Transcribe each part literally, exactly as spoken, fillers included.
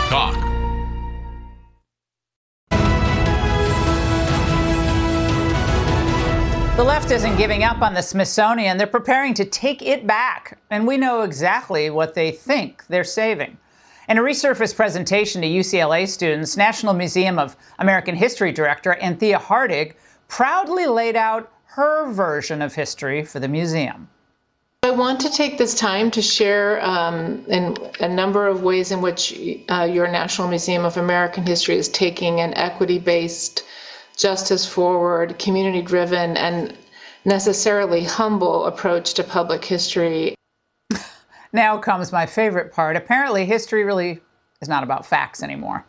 Talk. The left isn't giving up on the Smithsonian. They're preparing to take it back. And we know exactly what they think they're saving. In a resurfaced presentation to U C L A students, National Museum of American History Director Anthea Hartig proudly laid out her version of history for the museum. I want to take this time to share um, in a number of ways in which uh, your National Museum of American History is taking an equity-based, justice-forward, community-driven, and necessarily humble approach to public history. Now comes my favorite part. Apparently, history really is not about facts anymore.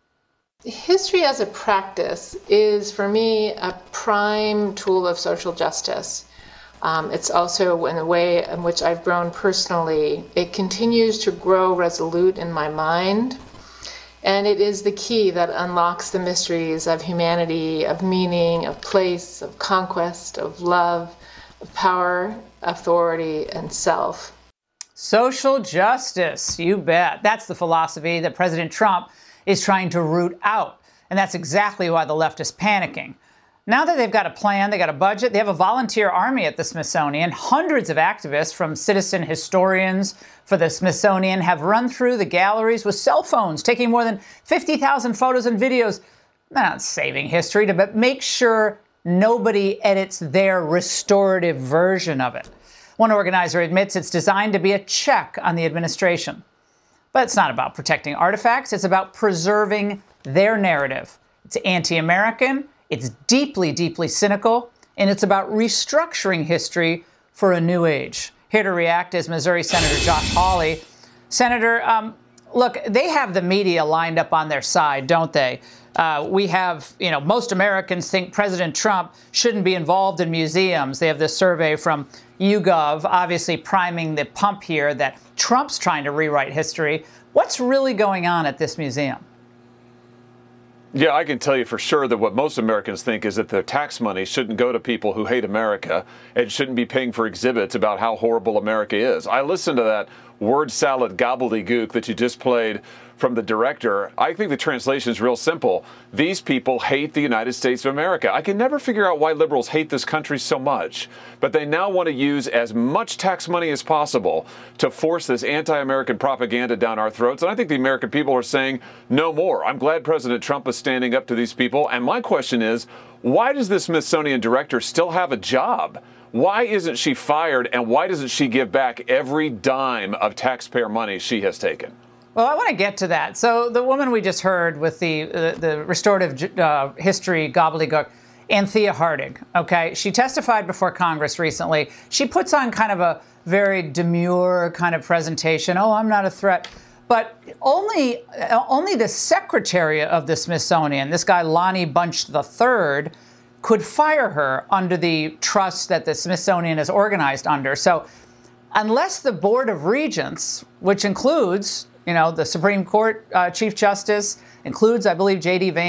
History as a practice is, for me, a prime tool of social justice. Um, it's also in the way in which I've grown personally. It continues to grow resolute in my mind, and it is the key that unlocks the mysteries of humanity, of meaning, of place, of conquest, of love, of power, authority, and self. Social justice, you bet. That's the philosophy that President Trump is trying to root out. And that's exactly why the left is panicking. Now that they've got a plan, they got a budget, they have a volunteer army at the Smithsonian. Hundreds of activists from citizen historians for the Smithsonian have run through the galleries with cell phones, taking more than fifty thousand photos and videos. They're not saving history, but make sure nobody edits their restorative version of it. One organizer admits it's designed to be a check on the administration. But it's not about protecting artifacts. It's about preserving their narrative. It's anti-American. It's deeply, deeply cynical, and it's about restructuring history for a new age. Here to react is Missouri Senator Josh Hawley. Senator, um, look, they have the media lined up on their side, don't they? Uh, we have, you know, most Americans think President Trump shouldn't be involved in museums. They have this survey from YouGov, obviously priming the pump here that Trump's trying to rewrite history. What's really going on at this museum? Yeah, I can tell you for sure that what most Americans think is that their tax money shouldn't go to people who hate America and shouldn't be paying for exhibits about how horrible America is. I listened to that word salad gobbledygook that you just played from the director. I think the translation is real simple. These people hate the United States of America. I can never figure out why liberals hate this country so much, but they now want to use as much tax money as possible to force this anti-American propaganda down our throats. And I think the American people are saying no more. I'm glad President Trump is standing up to these people. And my question is, why does the Smithsonian director still have a job? Why isn't she fired, and why doesn't she give back every dime of taxpayer money she has taken? Well, I want to get to that. So the woman we just heard with the uh, the restorative uh, history gobbledygook, Anthea Hartig, okay? She testified before Congress recently. She puts on kind of a very demure kind of presentation. Oh, I'm not a threat. But only, uh, only the secretary of the Smithsonian, this guy Lonnie Bunch the third, could fire her under the trust that the Smithsonian is organized under. So unless the Board of Regents, which includes, you know, the Supreme Court uh, Chief Justice, includes, I believe, J D. Vance,